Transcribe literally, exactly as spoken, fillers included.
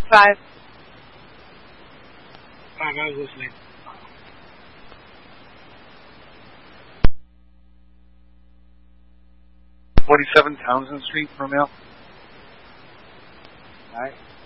Five. Five, I was listening. forty-seven Townsend Street, Romeo. All right.